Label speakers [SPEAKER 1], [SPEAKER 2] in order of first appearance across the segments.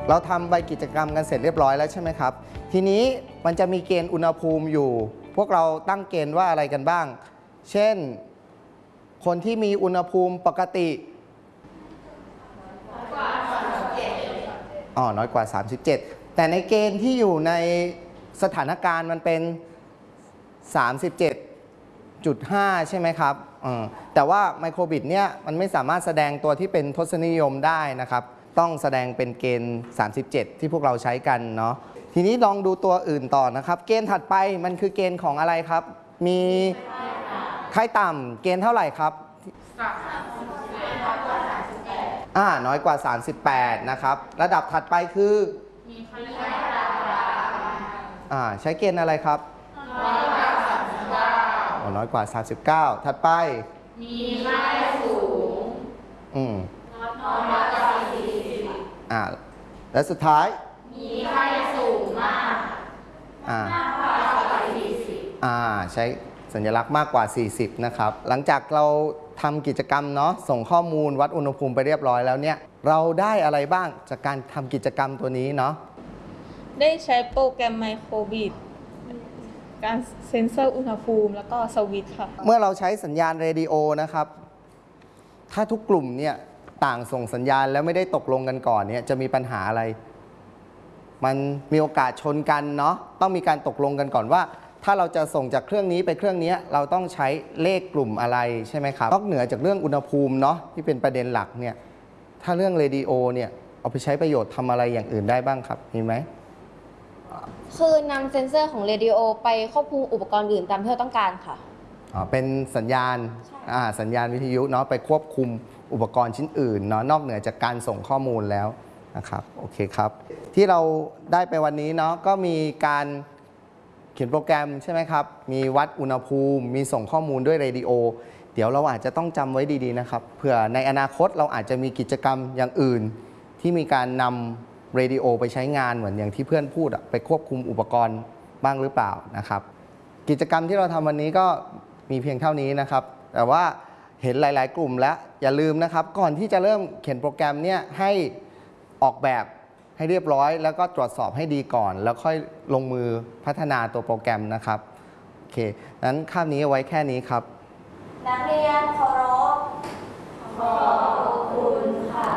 [SPEAKER 1] เราทำใบกิจกรรมกันเสร็จเรียบร้อยแล้วใช่ไหมครับทีนี้มันจะมีเกณฑ์อุณหภูมิอยู่พวกเราตั้งเกณฑ์ว่าอะไรกันบ้างเช่นคนที่มีอุณหภูมิปกติน้อยกว่า37แต่ในเกณฑ์ที่อยู่ในสถานการณ์มันเป็น37.5 ใช่ไหมครับแต่ว่าไมโครบิตเนี่ยมันไม่สามารถแสดงตัวที่เป็นทศนิยมได้นะครับต้องแสดงเป็นเกณฑ์37ที่พวกเราใช้กันเนาะทีนี้ลองดูตัวอื่นต่อนะครับเกณฑ์ถัดไปมันคือเกณฑ์ของอะไรครับมีไข้ต่ำเกณฑ์เท่าไหร่ครับน้อยกว่า38นะครับระดับถัดไปคือใช้เกณฑ์อะไรครับน้อยกว่า39ถัดไปมีไข้สูงน้อยกว่า40และสุดท้ายมีไข้สูงมากมากกว่า40ใช้สัญลักษณ์มากกว่า40นะครับหลังจากเราทำกิจกรรมเนาะส่งข้อมูลวัดอุณหภูมิไปเรียบร้อยแล้วเนี่ยเราได้อะไรบ้างจากการทำกิจกรรมตัวนี้เนาะ
[SPEAKER 2] ได้ใช้โปรแกรมไมโครบิตการเซ็นเซอร์อุณหภูมิแล้วก็สวิตช์ค่ะ
[SPEAKER 1] เมื่อเราใช้สัญญาณเรดิโอนะครับถ้าทุกกลุ่มเนี่ยต่างส่งสัญญาณแล้วไม่ได้ตกลงกันก่อนเนี่ยจะมีปัญหาอะไรมันมีโอกาสชนกันเนาะต้องมีการตกลงกันก่อนว่าถ้าเราจะส่งจากเครื่องนี้ไปเครื่องนี้เราต้องใช้เลขกลุ่มอะไรใช่ไหมครับนอกเหนือจากเรื่องอุณหภูมิเนาะที่เป็นประเด็นหลักเนี่ยถ้าเรื่องเรดิโอเนี่ยเอาไปใช้ประโยชน์ทำอะไรอย่างอื่นได้บ้างครับมีไหม
[SPEAKER 3] คือนำเซ็นเซอร์ของเรดิโอไปควบคุมอุปกรณ์อื่นตามที่เราต้องการค่ะ
[SPEAKER 1] เป็นสัญญาณสัญญาณวิทยุเนาะไปควบคุมอุปกรณ์ชิ้นอื่นเนาะนอกเหนือจากการส่งข้อมูลแล้วนะครับโอเคครับที่เราได้ไปวันนี้เนาะก็มีการเขียนโปรแกรมใช่ไหมครับมีวัดอุณหภูมิมีส่งข้อมูลด้วยเรดิโอเดี๋ยวเราอาจจะต้องจำไว้ดีๆนะครับเผื่อในอนาคตเราอาจจะมีกิจกรรมอย่างอื่นที่มีการนำเรดิโอไปใช้งานเหมือนอย่างที่เพื่อนพูดไปควบคุมอุปกรณ์บ้างหรือเปล่านะครับกิจกรรมที่เราทำวันนี้ก็มีเพียงเท่านี้นะครับแต่ว่าเห็นหลายๆกลุ่มแล้วอย่าลืมนะครับก่อนที่จะเริ่มเขียนโปรแกรมเนี่ยให้ออกแบบให้เรียบร้อยแล้วก็ตรวจสอบให้ดีก่อนแล้วค่อยลงมือพัฒนาตัวโปรแกรมนะครับโอเคนั้นคาบนี้เอาไว้แค่นี้ครับ
[SPEAKER 3] นักเรียนเคารพขอบคุณค่ะ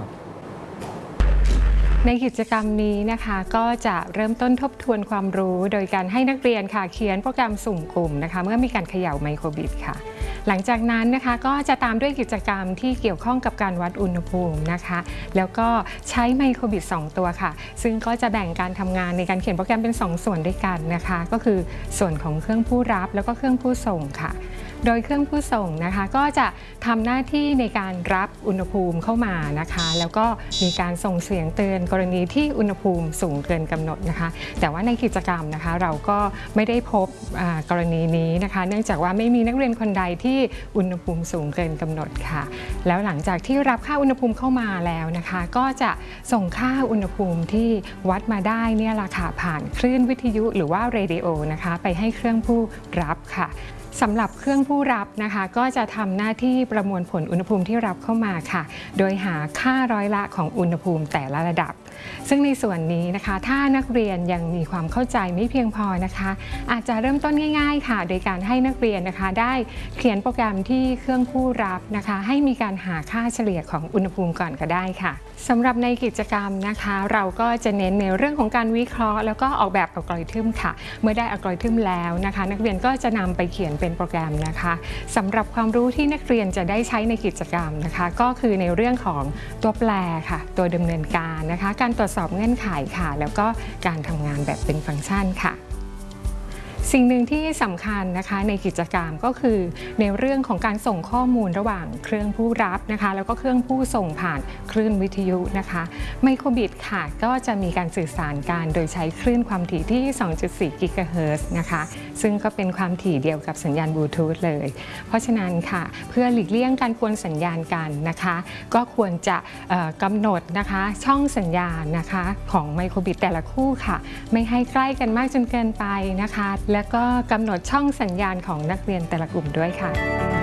[SPEAKER 4] ในกิจกรรมนี้นะคะก็จะเริ่มต้นทบทวนความรู้โดยการให้นักเรียนค่ะเขียนโปรแกรมสุ่มกลุ่มนะคะเมื่อมีการเขย่าไมโครบิตค่ะหลังจากนั้นนะคะก็จะตามด้วยกิจกรรมที่เกี่ยวข้องกับการวัดอุณหภูมินะคะแล้วก็ใช้ไมโครบิต2ตัวค่ะซึ่งก็จะแบ่งการทำงานในการเขียนโปรแกรมเป็น2ส่วนด้วยกันนะคะก็คือส่วนของเครื่องผู้รับแล้วก็เครื่องผู้ส่งค่ะโดยเครื่องผู้ส่งนะคะก็จะทำหน้าที่ในการรับอุณหภูมิเข้ามานะคะแล้วก็มีการส่งเสียงเตือนกรณีที่อุณหภูมิสูงเกินกำหนดนะคะแต่ว่าในกิจกรรมนะคะเราก็ไม่ได้พบกรณีนี้นะคะเนื่องจากว่าไม่มีนักเรียนคนใดที่อุณหภูมิสูงเกินกำหนดค่ะแล้วหลังจากที่รับค่าอุณหภูมิเข้ามาแล้วนะคะก็จะส่งค่าอุณหภูมิที่วัดมาได้เนี่ยล่ะค่ะผ่านคลื่นวิทยุหรือว่าเรดิโอนะคะไปให้เครื่องผู้รับค่ะสำหรับเครื่องผู้รับนะคะก็จะทำหน้าที่ประมวลผลอุณหภูมิที่รับเข้ามาค่ะโดยหาค่าร้อยละของอุณหภูมิแต่ละระดับซึ่งในส่วนนี้นะคะถ้านักเรียนยังมีความเข้าใจไม่เพียงพอนะคะอาจจะเริ่มต้นง่ายๆค่ะโดยการให้นักเรียนนะคะได้เขียนโปรแกรมที่เครื่องผู้รับนะคะให้มีการหาค่าเฉลี่ยของอุณหภูมิก่อนก็ได้ค่ะสำหรับในกิจกรรมนะคะเราก็จะเน้นในเรื่องของการวิเคราะห์แล้วก็ออกแบบอัลกอริทึมค่ะเมื่อได้อัลกอริทึมแล้วนะคะนักเรียนก็จะนำไปเขียนเป็นโปรแกรมนะคะสำหรับความรู้ที่นักเรียนจะได้ใช้ในกิจกรรมนะคะก็คือในเรื่องของตัวแปรค่ะตัวดำเนินการนะคะการตรวจสอบเงื่อนไขค่ะแล้วก็การทำงานแบบเป็นฟังก์ชันค่ะสิ่งหนึ่งที่สำคัญนะคะในกิจกรรมก็คือในเรื่องของการส่งข้อมูลระหว่างเครื่องผู้รับนะคะแล้วก็เครื่องผู้ส่งผ่านคลื่นวิทยุนะคะไมโครบิตค่ะก็จะมีการสื่อสารกันโดยใช้คลื่นความถี่ที่ 2.4 กิกะเฮิรตซ์นะคะซึ่งก็เป็นความถี่เดียวกับสัญญาณบลูทูธเลยเพราะฉะนั้นค่ะเพื่อหลีกเลี่ยงการกวนสัญญาณกันนะคะก็ควรจะกำหนดนะคะช่องสัญญาณนะคะของไมโครบิตแต่ละคู่ค่ะไม่ให้ใกล้กันมากจนเกินไปนะคะแล้วก็กำหนดช่องสัญญาณของนักเรียนแต่ละกลุ่มด้วยค่ะ